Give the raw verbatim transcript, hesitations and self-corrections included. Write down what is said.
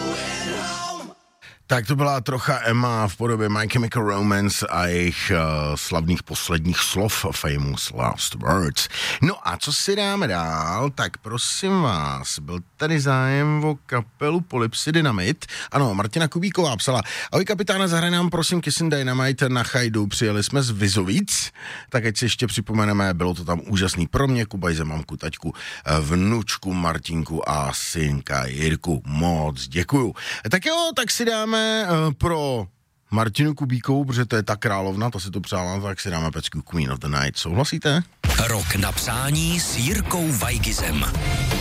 Tak to byla trocha Emma v podobě My Chemical Romance a jejich uh, slavných posledních slov, Famous Last Words. No a co si dáme dál? Tak prosím vás, byl tady zájem o kapelu Polypsy Dynamite. Ano, Martina Kubíková psala: ahoj kapitáne, zahraj nám prosím Kissin' Dynamite na Chajdu, přijeli jsme z Vizovic, tak ať si ještě připomeneme, bylo to tam úžasný pro mě, Kubajze, mamku, taťku, vnučku Martinku a synka Jirku. Moc děkuju. Tak jo, tak si dáme pro Martinu Kubíkovou, protože to je ta královna, to si to přála, tak si dáme pecku Queen of the Night. Souhlasíte? Rok na přání s Jirkou Vajgizem.